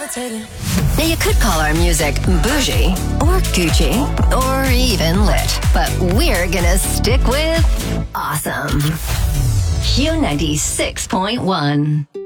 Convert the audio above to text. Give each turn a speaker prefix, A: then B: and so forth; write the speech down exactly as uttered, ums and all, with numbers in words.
A: Now, you could call our music bougie, or Gucci, or even lit, but we're gonna stick with awesome. Q ninety-six point one.